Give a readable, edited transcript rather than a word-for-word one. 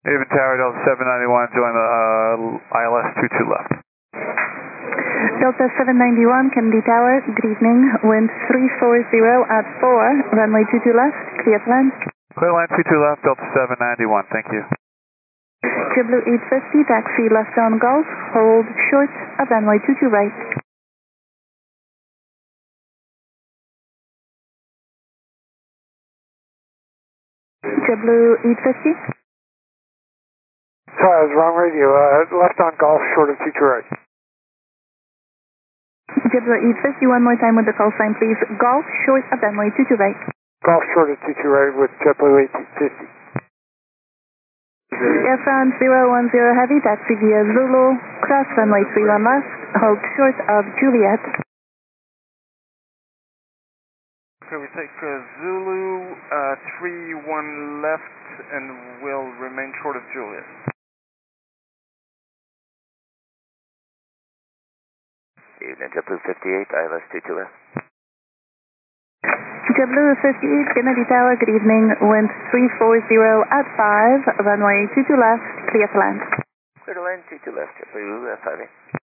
Haven Tower, Delta 791, join the ILS 22 left. Delta 791, Kennedy Tower, good evening. Wind 340 at 4, runway 22 left, clear to land. Clear line 22 left, Delta 791, thank you. JetBlue 850, taxi left on Gulf, hold short of runway 22 right. JetBlue 850. Sorry, I was wrong radio. Left on Gulf, short of 22 right. JetBlue 850, one more time with the call sign, please. Gulf, short of runway 22 right. Gulf, short of 22 right with JetBlue 850. Air France 010 Heavy, taxi via Zulu, cross runway 31 left, hold short of Juliet. Okay, we take Zulu 31 left and will remain short of Juliet. Evening, JetBlue 58, ILS 22 left. JetBlue 58, Kennedy Tower, good evening. Wind 340 at 5, runway 22 left, clear to land. Clear to land, 22 left, JetBlue 58.